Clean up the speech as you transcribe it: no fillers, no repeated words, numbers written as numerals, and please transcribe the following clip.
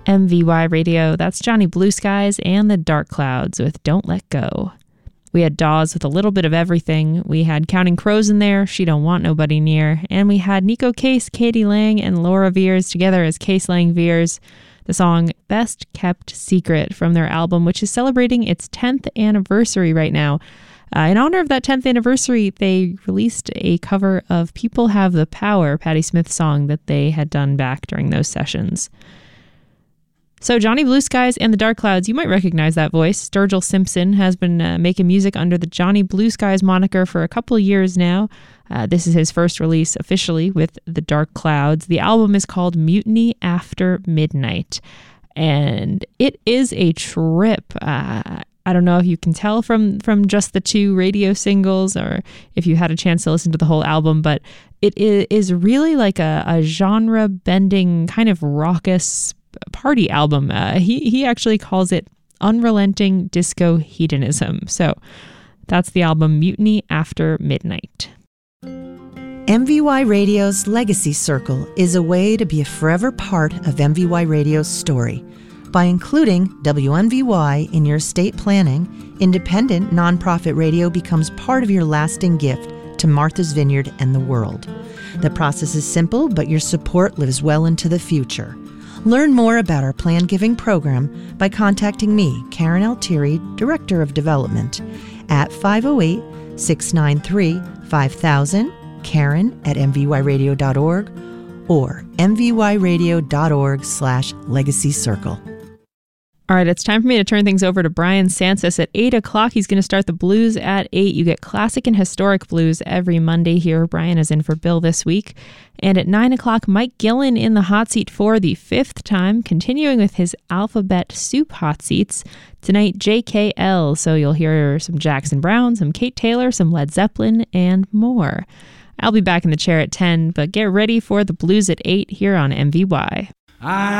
MVY Radio, that's Johnny Blue Skies and the Dark Clouds with Don't Let Go. We had Dawes with a little bit of everything. We had Counting Crows in there, She Don't Want Nobody Near. And we had Nico Case, Katie Lang, and Laura Veers together as Case Lang Veers. The song Best Kept Secret from their album, which is celebrating its 10th anniversary right now. In honor of that 10th anniversary, they released a cover of People Have the Power, Patti Smith's song that they had done back during those sessions. So Johnny Blue Skies and the Dark Clouds, you might recognize that voice. Sturgill Simpson has been making music under the Johnny Blue Skies moniker for a couple of years now. This is his first release officially with the Dark Clouds. The album is called Mutiny After Midnight, and it is a trip. I don't know if you can tell from just the two radio singles or if you had a chance to listen to the whole album, but it is really like a genre-bending kind of raucous party album. He actually calls it unrelenting disco hedonism. So that's the album Mutiny After Midnight. MVY Radio's Legacy Circle is a way to be a forever part of MVY Radio's story. By including WMVY in your estate planning, independent nonprofit radio becomes part of your lasting gift to Martha's Vineyard and the world. The process is simple, but your support lives well into the future. Learn more about our Plan Giving program by contacting me, Karen Altieri, Director of Development, at 508-693-5000, Karen@mvyradio.org, or mvyradio.org/Legacy Circle. All right, it's time for me to turn things over to Brian Sanchez at 8 o'clock. He's going to start the blues at 8. You get classic and historic blues every Monday here. Brian is in for Bill this week. And at 9 o'clock, Mike Gillen in the hot seat for the 5th time, continuing with his Alphabet Soup hot seats. Tonight, JKL. So you'll hear some Jackson Browne, some Kate Taylor, some Led Zeppelin, and more. I'll be back in the chair at 10, but get ready for the blues at 8 here on MVY.